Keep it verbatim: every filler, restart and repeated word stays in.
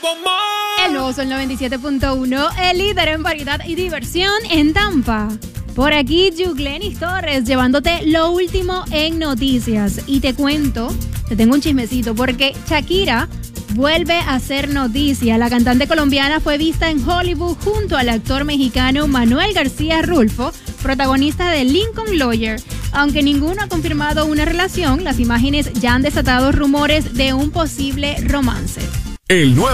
El nuevo Sol noventa y siete punto uno, el líder en variedad y diversión en Tampa. Por aquí, Yuglenis Torres, llevándote lo último en noticias. Y te cuento, te tengo un chismecito, porque Shakira vuelve a hacer noticia. La cantante colombiana fue vista en Hollywood junto al actor mexicano Manuel García Rulfo, protagonista de Lincoln Lawyer. Aunque ninguno ha confirmado una relación, las imágenes ya han desatado rumores de un posible romance. El nuevo